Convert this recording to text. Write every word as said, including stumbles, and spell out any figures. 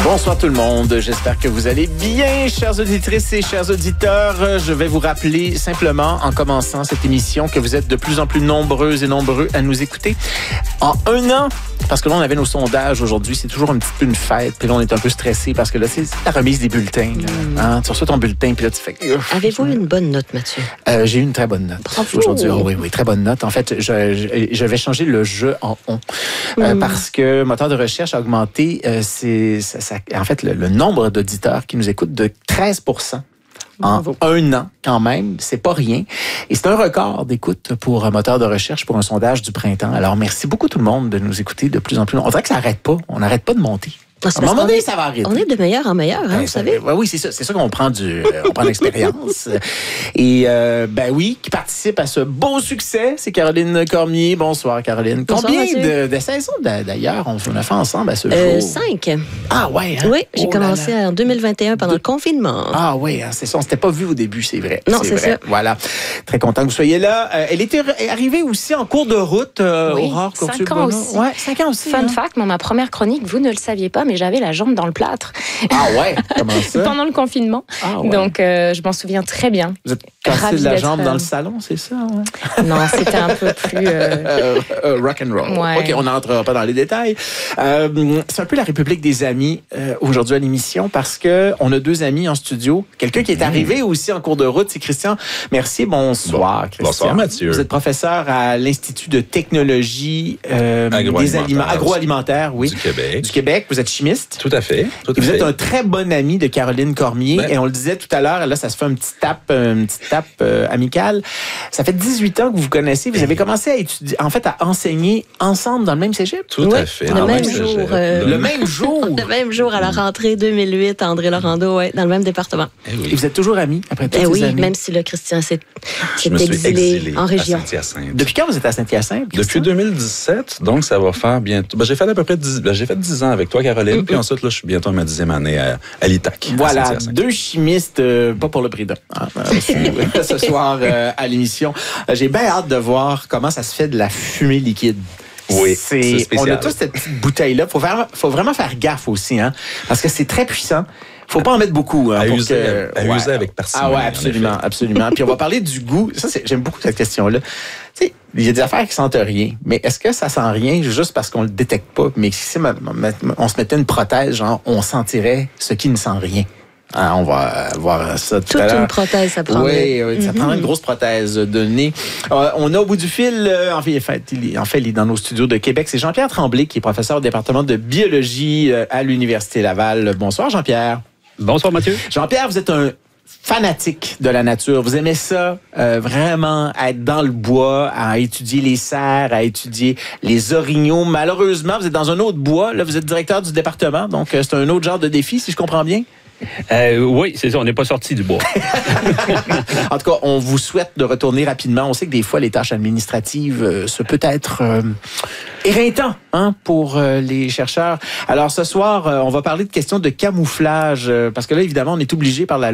Bonsoir tout le monde, j'espère que vous allez bien, chères auditrices et chers auditeurs. Je vais vous rappeler simplement, en commençant cette émission, que vous êtes de plus en plus nombreuses et nombreux à nous écouter. En un an, parce que là, on avait nos sondages aujourd'hui, c'est toujours un petit peu une fête, puis là, on est un peu stressé parce que là, c'est la remise des bulletins. Là. Mmh. Hein? Tu reçois ton bulletin, puis là, tu fais... Avez-vous eu une bonne note, Mathieu? Euh, j'ai eu une très bonne note. Bravo! Aujourd'hui, oh, oui, oui, très bonne note. En fait, je, je, je vais changer le je en on, mmh. euh, parce que Moteur de recherche a augmenté, euh, c'est, ça, ça, en fait, le, le nombre d'auditeurs qui nous écoutent de treize pour cent. En Bravo. un an, quand même, c'est pas rien. Et c'est un record d'écoute pour un moteur de recherche pour un sondage du printemps. Alors, merci beaucoup tout le monde de nous écouter de plus en plus. On dirait que ça n'arrête pas. On n'arrête pas de monter. À un moment donné, ça va arrêter. On est de meilleur en meilleur, hein, ben, vous savez. Ben, oui, c'est ça. C'est ça qu'on prend du, on prend l'expérience. Et euh, ben oui, qui participe à ce beau succès, c'est Caroline Cormier. Bonsoir, Caroline. Bonsoir, Combien Mathieu. de, de saisons d'ailleurs on a fait ensemble à ce euh, jour? Cinq. Ah ouais. Hein? Oui, j'ai oh commencé là là. en deux mille vingt et un pendant de... le confinement. Ah oui, hein, c'est ça. On s'était pas vu au début, c'est vrai. Non, c'est, c'est ça. Voilà. Très content que vous soyez là. Euh, elle était arrivée aussi en cours de route, euh, oui, Aurore cinq ans aussi. Ouais, cinq ans aussi. Fun hein? fact, dans ma première chronique, vous ne le saviez pas, mais j'avais la jambe dans le plâtre. Ah ouais, comment ça? Pendant le confinement. Ah ouais. Donc, euh, je m'en souviens très bien. Vous êtes cassé de la jambe dans le salon, c'est ça? Ouais? Non, c'était un peu plus... Euh... euh, rock and roll. Ouais. OK, on n'entrera pas dans les détails. Euh, c'est un peu la République des amis euh, aujourd'hui à l'émission parce qu'on a deux amis en studio. Quelqu'un qui est arrivé mmh. aussi en cours de route, c'est Christian Mercier. Bonsoir, bon. Christian. Bonsoir, Mathieu. Vous êtes professeur à l'Institut de technologie euh, des aliments agroalimentaires, oui. Du Québec. Du Québec. Vous êtes chimiste. Tout à fait. Tout à et vous fait. êtes un très bon ami de Caroline Cormier. Ben. Et on le disait tout à l'heure, là, ça se fait un petit tape, une petite tape euh, amicale. Ça fait dix-huit ans que vous vous connaissez. Vous avez commencé à étudier, en fait, à enseigner ensemble dans le même cégep. Tout ouais. à fait. Le même jour. Euh, le même jour. Le même jour à la rentrée deux mille huit, André Laurando, ouais, dans le même département. Et, oui. et vous êtes toujours amis après toutes eh ces oui, années. Même si le Christian s'est, s'est Je me suis exilé, exilé en région. Depuis quand vous êtes à Saint-Hyacinthe? Depuis deux mille dix-sept, donc ça va faire bientôt. Ben, j'ai fait à peu près dix, ben, j'ai fait dix ans avec toi, Caroline, mm-hmm. puis ensuite là, je suis bientôt à ma dixième année à, à l'I T A C. Voilà, deux chimistes, euh, pas pour le prix d'un, hein, euh, ce soir euh, à l'émission. Euh, j'ai bien hâte de voir comment ça se fait de la fumée liquide. Oui, c'est, c'est spécial. On a tous cette petite bouteille-là. Il faut, faut vraiment faire gaffe aussi, hein, parce que c'est très puissant. Faut pas en mettre beaucoup. Hein, à pour user, que, à ouais. user avec parcimonie. Ah ouais, absolument, absolument. Puis on va parler du goût. Ça, c'est, j'aime beaucoup cette question-là. Tu sais, il y a des affaires qui sentent rien, mais est-ce que ça sent rien juste parce qu'on le détecte pas? Mais si on se mettait une prothèse, genre, on sentirait ce qui ne sent rien. Ah, on va voir ça tout Toute à l'heure. Toute une prothèse, ça prend. Oui, oui, ça mm-hmm. prend une grosse prothèse de nez. Euh, on a au bout du fil, euh, en, fait, il, en fait, il est dans nos studios de Québec, c'est Jean-Pierre Tremblay, qui est professeur au département de biologie euh, à l'Université Laval. Bonsoir, Jean-Pierre. Bonsoir, Mathieu. Jean-Pierre, vous êtes un fanatique de la nature. Vous aimez ça, euh, vraiment, être dans le bois, à étudier les cerfs, à étudier les orignaux. Malheureusement, vous êtes dans un autre bois. Là, vous êtes directeur du département, donc euh, c'est un autre genre de défi, si je comprends bien. Euh, oui, c'est ça, on n'est pas sorti du bois. En tout cas, on vous souhaite de retourner rapidement. On sait que des fois, les tâches administratives, euh, ça peut être euh, éreintant hein, pour euh, les chercheurs. Alors, ce soir, euh, on va parler de questions de camouflage, euh, parce que là, évidemment, on est obligé par la loi